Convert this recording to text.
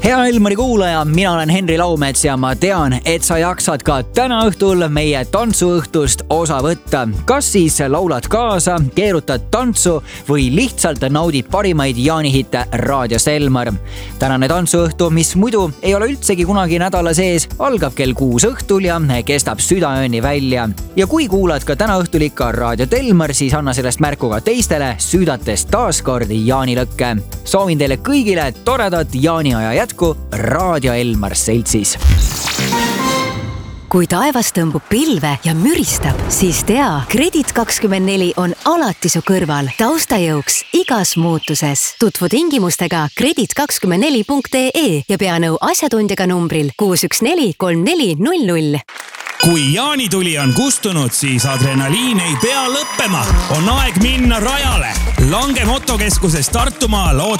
Hea Elmari kuulaja, mina olen Henri Laumets ja ma tean, et sa jaksad ka täna õhtul meie tantsuõhtust osa võtta. Kas siis laulad kaasa, keerutad tantsu või lihtsalt naudid parimaid jaanihitte raadios Elmar. Tänane tantsuõhtu, mis muidu ei ole üldsegi kunagi nädala sees, algab kell 6 õhtul ja kestab südaööni välja. Ja kui kuulad ka täna õhtul ikka raadiot Elmar, siis anna sellest märku ka teistele, süüdates taaskord jaanilõkke. Soovin teile kõigile toredat jaaniaja jätku Raadio Elmar seltsis. Kui taevas tõmbub pilve ja müristab, siis tea, Kredit24 on alati su kõrval, taustajõuks igas muutuses. Tutvu tingimustega kredit24.ee ja pea nõu asjatundjaga numbril 614 3400. Kui jaanituli on kustunud, siis adrenaliin ei pea lõppema. On aeg minna rajale. Lange motokeskuses Tartumaal